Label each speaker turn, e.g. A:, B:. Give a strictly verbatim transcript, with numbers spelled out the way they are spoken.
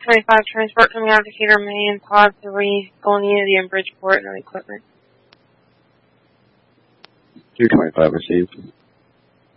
A: twenty-five, transport coming out of Decatur, Maine, pod three, going to Unity in Bridgeport, no equipment.
B: two twenty-five received.